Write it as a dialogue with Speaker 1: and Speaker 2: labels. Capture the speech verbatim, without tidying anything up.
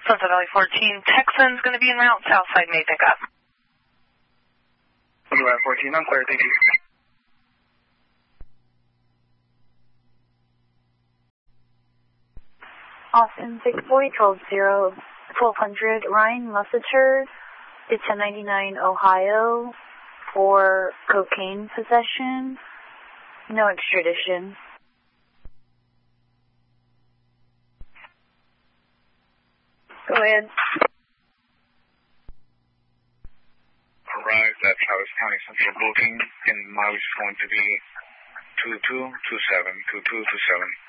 Speaker 1: Sunset Valley fourteen, Texan's going to be en route, Southside may pick up.
Speaker 2: Sunset Valley fourteen, I'm clear, thank you.
Speaker 3: Austin six forty, twelve zero, twelve hundred, Ryan Lussiter to ten ninety-nine Ohio for cocaine possession, no extradition. Go ahead.
Speaker 2: Arrived at Travis County Central booking, and mileage is going to be two two two seven, two two two seven.